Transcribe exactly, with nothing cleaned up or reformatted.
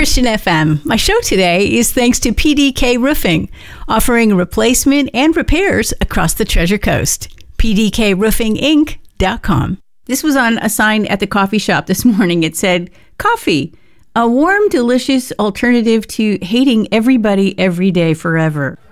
Christian F M. My show today is thanks to P D K Roofing, offering replacement and repairs across the Treasure Coast. P D K roofing inc dot com. This was on a sign at the coffee shop this morning. It said, "Coffee, a warm, delicious alternative to hating everybody every day forever."